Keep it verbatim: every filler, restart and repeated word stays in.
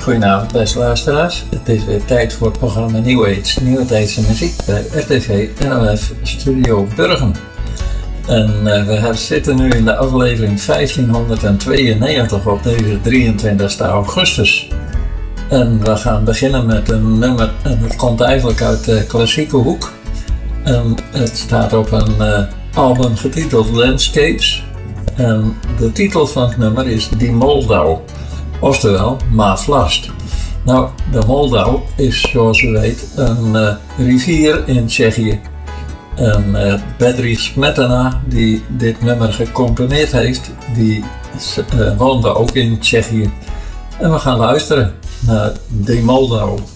Goedenavond beste luisteraars. Het is weer tijd voor het programma New Age, Nieuwe Tijdse Muziek bij R T V N O F Studio Burgen. En uh, we zitten nu in de aflevering vijftienhonderdtweeënnegentig op deze drieëntwintigste augustus. En we gaan beginnen met een nummer, en het komt eigenlijk uit de klassieke hoek. En het staat op een uh, album getiteld Landscapes. En de titel van het nummer is Die Moldau, oftewel Maaflast. Nou, de Moldau is zoals u weet een uh, rivier in Tsjechië. En uh, Bedřich Smetana, die dit nummer gecomponeerd heeft, die uh, woonde ook in Tsjechië. En we gaan luisteren naar Die Moldau.